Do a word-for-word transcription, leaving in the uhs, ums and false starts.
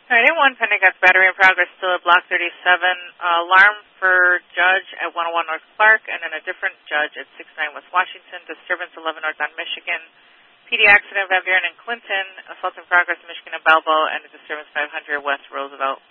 All right, one Pendergast battery in progress still at Block thirty-seven. Uh, alarm for Judge at one oh one North Clark, and then a different Judge at six nine West Washington. Disturbance eleven North on Michigan. P D accident Van Buren and Clinton. Assault in progress Michigan and Balboa, and a disturbance five hundred West Roosevelt.